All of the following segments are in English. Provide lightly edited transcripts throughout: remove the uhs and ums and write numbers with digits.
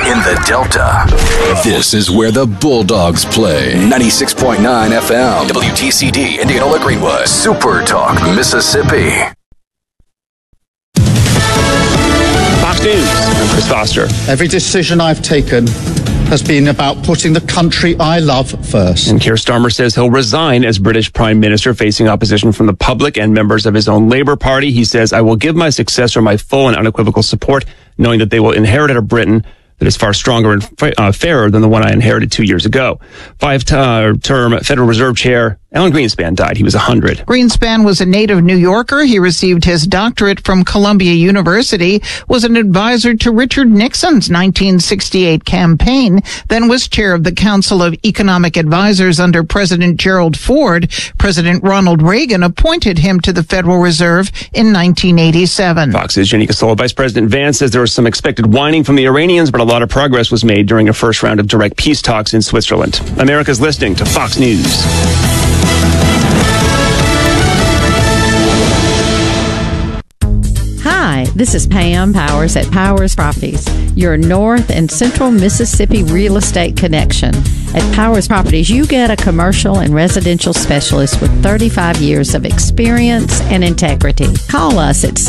in the Delta. This is where the Bulldogs play. 96.9 FM, WTCD, Indianola Greenwood, Super Talk, Mississippi. Fox News, I'm Chris Foster. Every decision I've taken has been about putting the country I love first. And Keir Starmer says he'll resign as British Prime Minister, facing opposition from the public and members of his own Labour Party. He says, I will give my successor my full and unequivocal support, knowing that they will inherit a Britain that is far stronger and fairer than the one I inherited 2 years ago. Five-term Federal Reserve Chair Alan Greenspan died. He was 100. Greenspan was a native New Yorker. He received his doctorate from Columbia University, was an advisor to Richard Nixon's 1968 campaign, then was chair of the Council of Economic Advisors under President Gerald Ford. President Ronald Reagan appointed him to the Federal Reserve in 1987. Fox's Jenny Casola. Vice President Vance says there was some expected whining from the Iranians, but a lot of progress was made during a first round of direct peace talks in Switzerland. America's listening to Fox News. Hi, this is Pam Powers at Powers Properties, your North and Central Mississippi real estate connection. At Powers Properties, you get a commercial and residential specialist with 35 years of experience and integrity. Call us at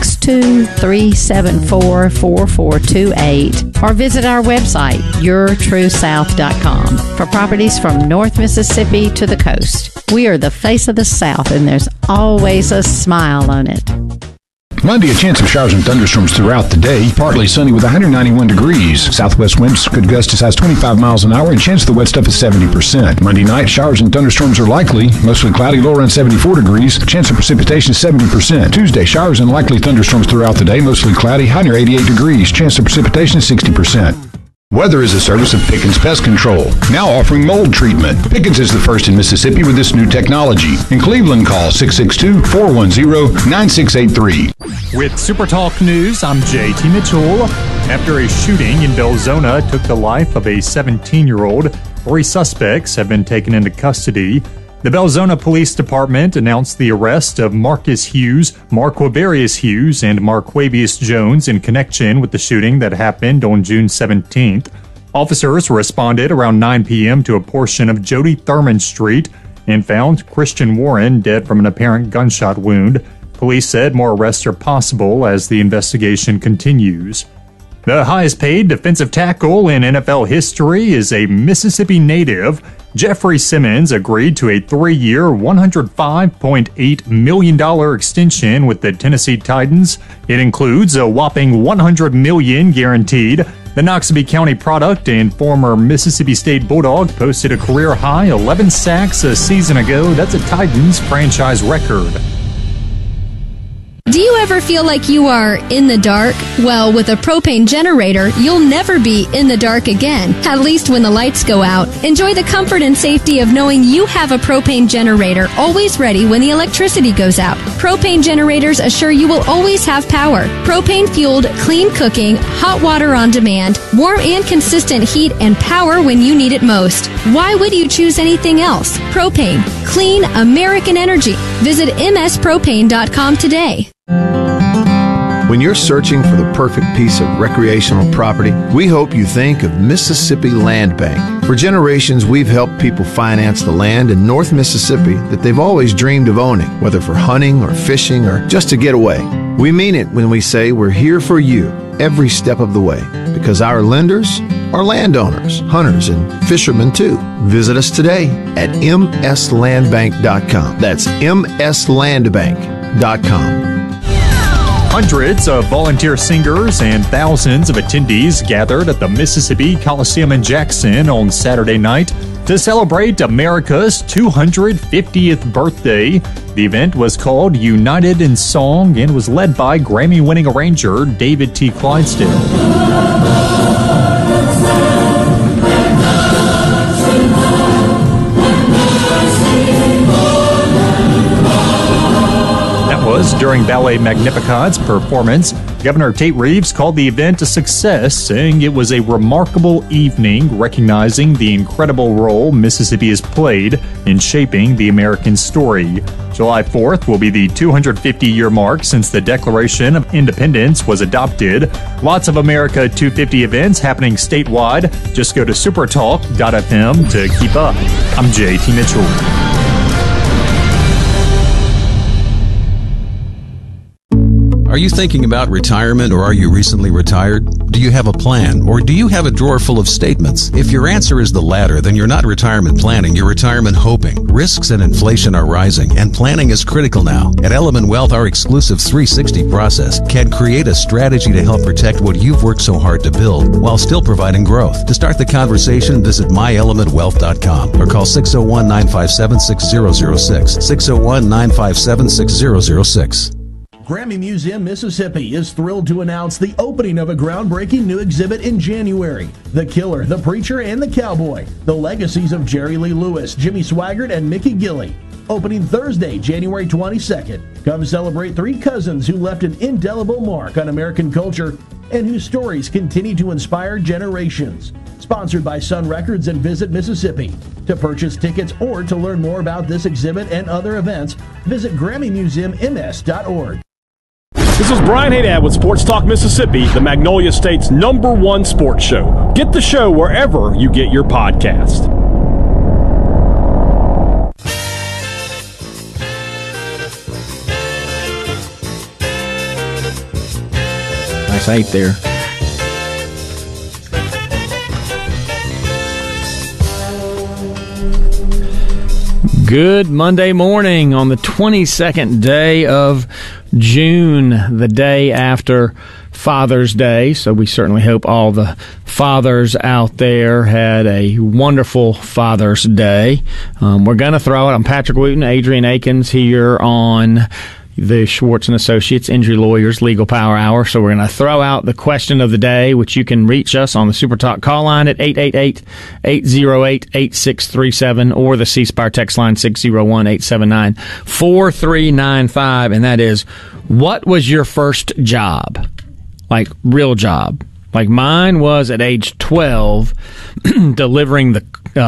662-374-4428 or visit our website, yourtruesouth.com, for properties from North Mississippi to the coast. We are the face of the South, and there's always a smile on it. Monday, a chance of showers and thunderstorms throughout the day. Partly sunny with 191 degrees. Southwest winds could gust as high as 25 miles an hour, and chance of the wet stuff is 70%. Monday night, showers and thunderstorms are likely. Mostly cloudy, low around 74 degrees. Chance of precipitation is 70%. Tuesday, showers and likely thunderstorms throughout the day. Mostly cloudy, high near 88 degrees. Chance of precipitation is 60%. Weather is a service of Pickens Pest Control, now offering mold treatment. Pickens is the first in Mississippi with this new technology. In Cleveland, call 662-410-9683. With Super Talk News, I'm JT Mitchell. After a shooting in Belzona took the life of a 17-year-old, 3 suspects have been taken into custody. The Belzona Police Department announced the arrest of Marcus Hughes, Marquavarius Hughes, and Marquavius Jones in connection with the shooting that happened on June 17th. Officers responded around 9 p.m. to a portion of Jody Thurman Street and found Christian Warren dead from an apparent gunshot wound. Police said more arrests are possible as the investigation continues. The highest paid defensive tackle in NFL history is a Mississippi native. Jeffrey Simmons agreed to a 3-year, $105.8 million extension with the Tennessee Titans. It includes a whopping $100 million guaranteed. The Noxubee County product and former Mississippi State Bulldog posted a career-high 11 sacks a season ago. That's a Titans franchise record. Do you ever feel like you are in the dark? Well, with a propane generator, you'll never be in the dark again, at least when the lights go out. Enjoy the comfort and safety of knowing you have a propane generator always ready when the electricity goes out. Propane generators assure you will always have power. Propane-fueled, clean cooking, hot water on demand, warm and consistent heat and power when you need it most. Why would you choose anything else? Propane. Clean American energy. Visit mspropane.com today. When you're searching for the perfect piece of recreational property, we hope you think of Mississippi Land Bank. For generations, we've helped people finance the land in North Mississippi that they've always dreamed of owning, whether for hunting or fishing or just to get away. We mean it when we say we're here for you every step of the way, because our lenders are landowners, hunters, and fishermen too. Visit us today at mslandbank.com. That's mslandbank.com. Hundreds of volunteer singers and thousands of attendees gathered at the Mississippi Coliseum in Jackson on Saturday night to celebrate America's 250th birthday. The event was called United in Song and was led by Grammy-winning arranger David T. Clydesdale. During Ballet Magnificat's performance, Governor Tate Reeves called the event a success, saying it was a remarkable evening, recognizing the incredible role Mississippi has played in shaping the American story. July 4th will be the 250-year mark since the Declaration of Independence was adopted. Lots of America 250 events happening statewide. Just go to supertalk.fm to keep up. I'm JT Mitchell. Are you thinking about retirement, or are you recently retired? Do you have a plan, or do you have a drawer full of statements? If your answer is the latter, then you're not retirement planning, you're retirement hoping. Risks and inflation are rising, and planning is critical now. At Element Wealth, our exclusive 360 process can create a strategy to help protect what you've worked so hard to build while still providing growth. To start the conversation, visit myelementwealth.com or call 601-957-6006. 601-957-6006. Grammy Museum, Mississippi is thrilled to announce the opening of a groundbreaking new exhibit in January. The Killer, the Preacher, and the Cowboy. The Legacies of Jerry Lee Lewis, Jimmy Swaggart, and Mickey Gilley. Opening Thursday, January 22nd. Come celebrate three cousins who left an indelible mark on American culture and whose stories continue to inspire generations. Sponsored by Sun Records and Visit Mississippi. To purchase tickets or to learn more about this exhibit and other events, visit GrammyMuseumMS.org. This is Brian Haydad with Sports Talk Mississippi, the Magnolia State's #1 sports show. Get the show wherever you get your podcast. Nice 8 there. Good Monday morning on the 22nd day of June, the day after Father's Day. So we certainly hope all the fathers out there had a wonderful Father's Day. We're going to throw it. I'm Patrick Wooten, Adrian Akins here on the Schwartz & Associates Injury Lawyers Legal Power Hour. So we're going to throw out the question of the day, which you can reach us on the Super Talk call line at 888-808-8637 or the C Spire text line 601-879-4395. And that is, what was your first job? Like, real job. Like, mine was at age 12 delivering the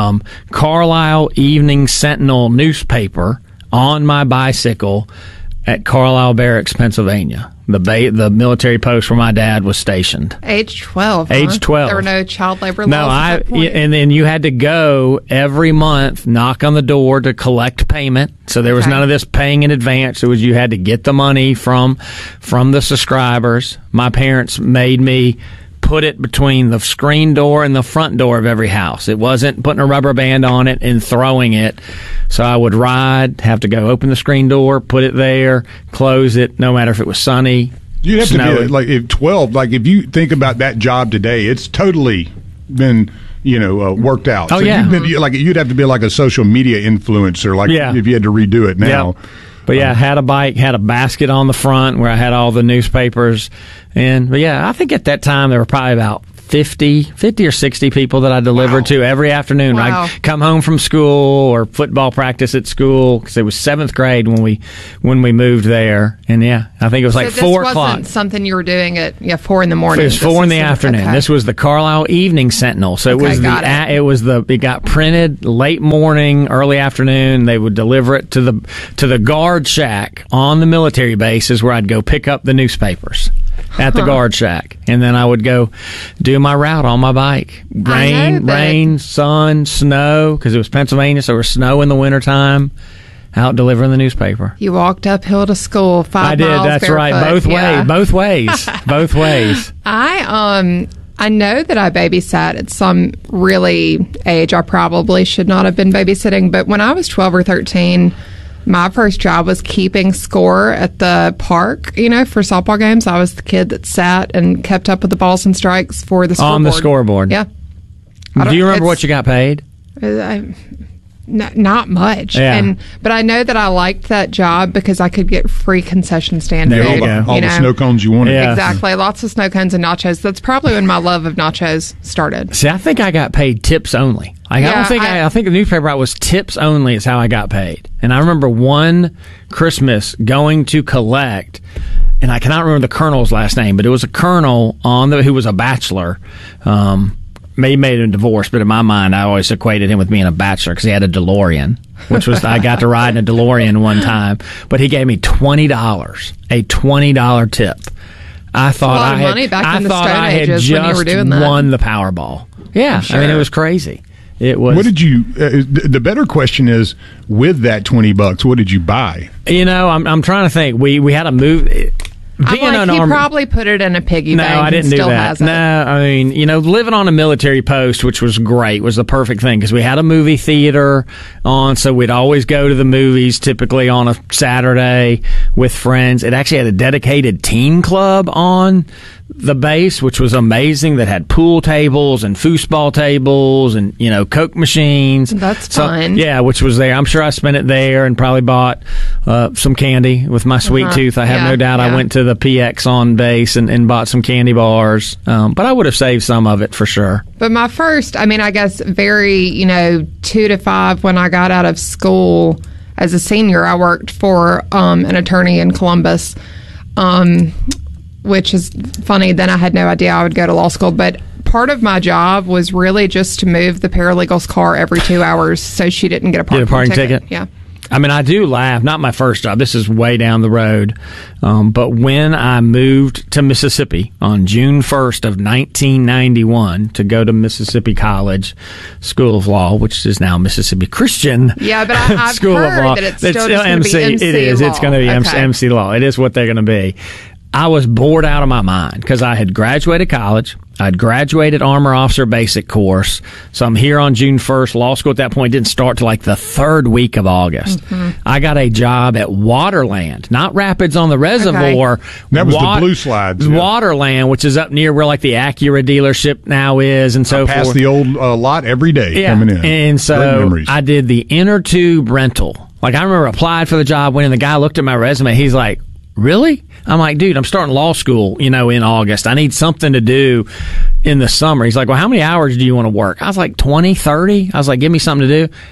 Carlisle Evening Sentinel newspaper on my bicycle at Carlisle Barracks, Pennsylvania, the military post where my dad was stationed. Age 12. Age 12. There were no child labor laws at that point. And then you had to go every month, knock on the door to collect payment. So there was none of this paying in advance. It was you had to get the money from the subscribers. My parents made me put it between the screen door and the front door of every house. It wasn't putting a rubber band on it and throwing it. So I would ride, have to go open the screen door, put it there, close it, no matter if it was sunny. You'd have to be like if 12. Like if you think about that job today, it's totally been worked out. Oh, so yeah. You'd have to be like a social media influencer. Like if you had to redo it now. Yep. But yeah, I had a bike, had a basket on the front where I had all the newspapers. But yeah, I think at that time there were probably about 50 or 60 people that I delivered to every afternoon. Wow. I'd come home from school or football practice at school because it was 7th grade when we moved there. And yeah, I think it was like 4 o'clock. This wasn't something you were doing at 4 in the morning. It was 4 in the afternoon. Okay. This was the Carlisle Evening Sentinel. So it got printed late morning, early afternoon. They would deliver it to the guard shack on the military bases where I'd go pick up the newspapers at the guard shack. And then I would go do my route on my bike. Rain, sun, snow, because it was Pennsylvania, so there was snow in the wintertime. Out delivering the newspaper. You walked uphill to school 5 miles I did, that's barefoot. right. Both ways. Both ways. I know that I babysat at some really age. I probably should not have been babysitting, but when I was 12 or 13, my first job was keeping score at the park, for softball games. I was the kid that sat and kept up with the balls and strikes for the scoreboard. On the scoreboard. Yeah. Do you remember what you got paid? Not much. Yeah. But I know that I liked that job because I could get free concession stand food. All the snow cones you wanted. Yeah. Exactly. Lots of snow cones and nachos. That's probably when my love of nachos started. See, I think I got paid tips only. I think the newspaper route was tips only is how I got paid. And I remember one Christmas going to collect, and I cannot remember the colonel's last name, but it was a colonel who was a bachelor. He made him divorce, but in my mind, I always equated him with being a bachelor because he had a DeLorean, which was I got to ride in a DeLorean one time. But he gave me $20, a $20 tip. I thought a lot of money back in the Stone Ages when you were doing that. Won the Powerball. Yeah, sure. I mean it was crazy. It was. What did you? The better question is, with that $20, what did you buy? I'm trying to think. We had a move. He probably put it in a piggy bank. No, I didn't do still that. Has it. No, I mean, living on a military post, which was great, was the perfect thing because we had a movie theater on, so we'd always go to the movies, typically on a Saturday with friends. It actually had a dedicated teen club on the base, which was amazing, that had pool tables and foosball tables and, Coke machines. That's fun. Yeah, which was there. I'm sure I spent it there and probably bought some candy with my sweet tooth. I have no doubt I went to the PX on base and bought some candy bars. But I would have saved some of it for sure. But my first, I guess very, 2 to 5 when I got out of school as a senior, I worked for an attorney in Columbus. Which is funny. Then I had no idea I would go to law school. But part of my job was really just to move the paralegal's car every 2 hours so she didn't get a parking ticket. Yeah. I mean, I do laugh. Not my first job. This is way down the road. But when I moved to Mississippi on June 1st of 1991 to go to Mississippi College School of Law, which is now Mississippi Christian I've School heard of Law. that it's still MC. It is. Law. It's going to be MC Law. It is what they're going to be. I was bored out of my mind because I had graduated college. I'd graduated Armor Officer Basic course. So I'm here on June 1st. Law school at that point didn't start till like the third week of August. Mm-hmm. I got a job at Waterland, not Rapids on the Reservoir. Okay. That was the Blue Slides. Yeah. Waterland, which is up near where like the Acura dealership now is and so forth. I pass the old lot every day coming in. And so I did the inner tube rental. Like I remember applied for the job when the guy looked at my resume. He's like, really? I'm like, dude, I'm starting law school, in August. I need something to do in the summer. He's like, well, how many hours do you want to work? I was like, 20, 30. I was like, give me something to do.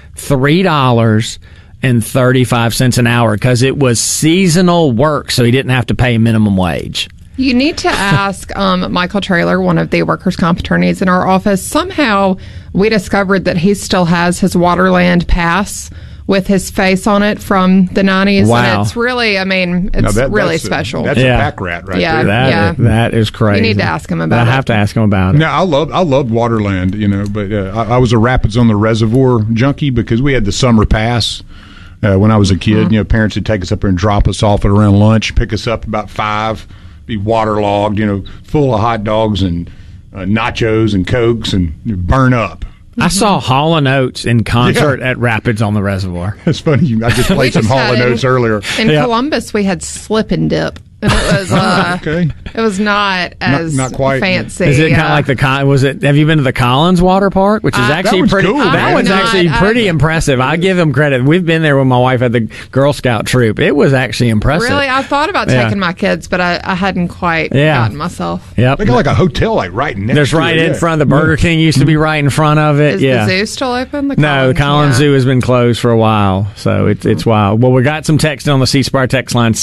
$3.35 an hour because it was seasonal work, so he didn't have to pay minimum wage. You need to ask Michael Traylor, one of the workers' comp attorneys in our office. Somehow we discovered that he still has his Waterland pass with his face on it from the 90s. Wow. And it's really, it's really special. That's a pack rat right there. That is crazy. You need to ask him about it. I have to ask him about it. Now, I loved Waterland, but I was a Rapids on the Reservoir junkie because we had the summer pass when I was a kid. Mm-hmm. Parents would take us up there and drop us off at around lunch, pick us up about 5, be waterlogged, full of hot dogs and nachos and Cokes and burn up. I saw Hall & Oates in concert at Rapids on the Reservoir. It's funny. I just played some Hall & Oates earlier. In Columbus, we had Slip and Dip. And it was It was not as not quite fancy. Is it kind of like have you been to the Collins Water Park, which is actually pretty cool. That one's actually pretty impressive. I give them credit. We've been there when my wife had the Girl Scout troop. It was actually impressive. Really, I thought about taking my kids, but I hadn't quite gotten myself. Yep. They got like a hotel right next There's to right it. in front of the Burger King used to be right in front of it. Is the zoo still open? No, the Collins Zoo has been closed for a while, so it's wild. Well, we got some text on the C Spire text line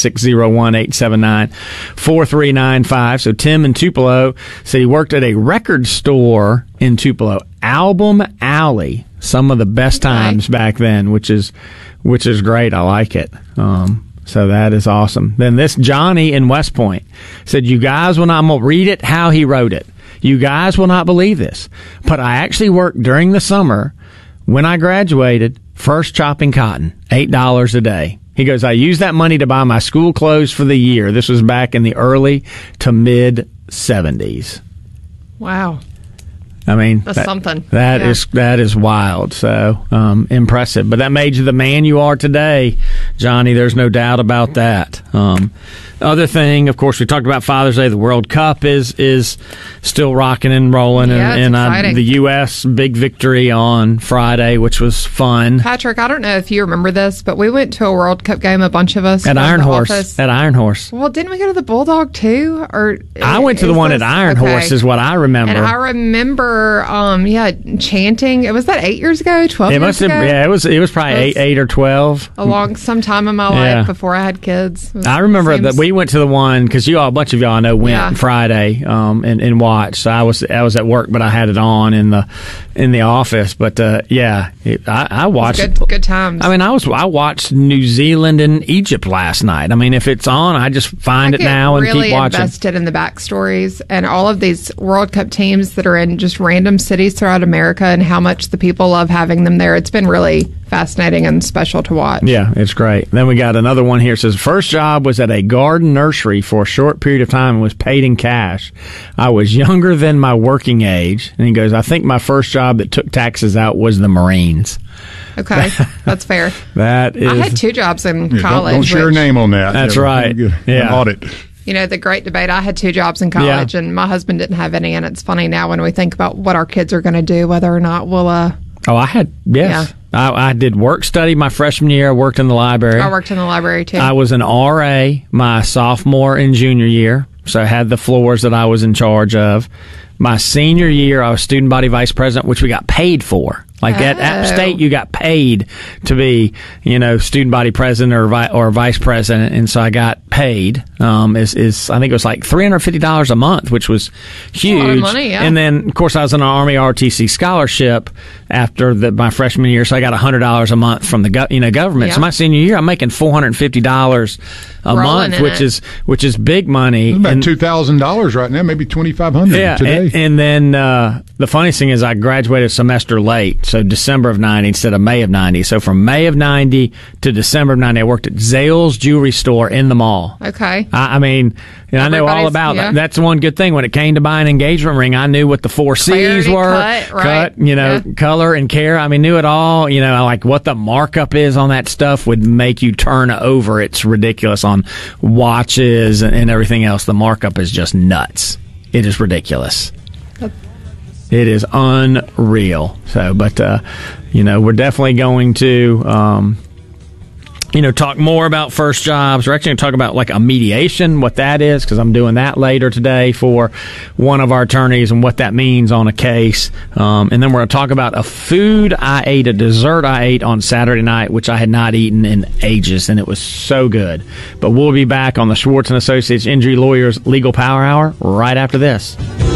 601-879-4395. So Tim in Tupelo said he worked at a record store in Tupelo, Album Alley. Some of the best times back then, which is great. I like it. So that is awesome. Then this Johnny in West Point said, you guys will not, I'm going to read it how he wrote it. You guys will not believe this, but I actually worked during the summer when I graduated, first chopping cotton, $8 a day. He goes, I used that money to buy my school clothes for the year. This was back in the early to mid 70s. Wow. I mean, that's something. That is wild. So impressive. But that made you the man you are today, Johnny. There's no doubt about that. Other thing, of course, we talked about Father's Day. The World Cup is still rocking and rolling, and the U.S. big victory on Friday, which was fun. Patrick, I don't know if you remember this, but we went to a World Cup game, a bunch of us at Iron Horse. At Iron Horse. Well, didn't we go to the Bulldog too? Or I went to the one at Iron Horse, is what I remember. And I remember, chanting. Was that 8 years ago? 12 years ago? It was probably 8 or 12. Sometime some time in my life before I had kids. I remember that we went to the one because a bunch of y'all I know went Friday and watched. So I was at work, but I had it on in the office. But I watched good times. I mean, I watched New Zealand and Egypt last night. I mean, if it's on, I just find it now and really keep watching. Invested in the backstories and all of these World Cup teams that are in just random cities throughout America and how much the people love having them there. It's been really fascinating and special to watch. Yeah, it's great. Then we got another one here. It says, first job was at a garden nursery for a short period of time and was paid in cash. I was younger than my working age. And he goes, I think my first job that took taxes out was the Marines. Okay, that's fair. That is. I had 2 jobs in college. Don't share a name on that. That's right. Yeah. Audit. You know, the great debate. I had 2 jobs in college, and my husband didn't have any. And it's funny now when we think about what our kids are going to do, whether or not we'll. Oh, I had I did work study my freshman year. I worked in the library. I worked in the library too. I was an RA my sophomore and junior year, so I had the floors that I was in charge of. My senior year, I was student body vice president, which we got paid for. Like at App State, you got paid to be, student body president or vice president, and so I got paid. I think it was like $350 a month, which was huge. A lot of money, yeah. And then, of course, I was on an Army ROTC scholarship after my freshman year, so I got $100 a month from the government. Yeah. So my senior year, I'm making $450 a month, which is big money. It's about $2,000 right now, maybe $2,500 today. And then the funniest thing is I graduated a semester late. So December of 90 instead of May of 90. So from May of 90 to December of 90, I worked at Zales Jewelry Store in the mall. Okay. I mean, I know all about that. That's one good thing. When it came to buying an engagement ring, I knew what the 4 C's were. Color and care. I mean, knew it all. Like what the markup is on that stuff would make you turn over. It's ridiculous on watches and everything else. The markup is just nuts. It is ridiculous. It is unreal. So, but, we're definitely going to, talk more about first jobs. We're actually going to talk about like a mediation, what that is, because I'm doing that later today for one of our attorneys and what that means on a case. And then we're going to talk about a dessert I ate on Saturday night, which I had not eaten in ages, and it was so good. But we'll be back on the Schwartz & Associates Injury Lawyers Legal Power Hour right after this.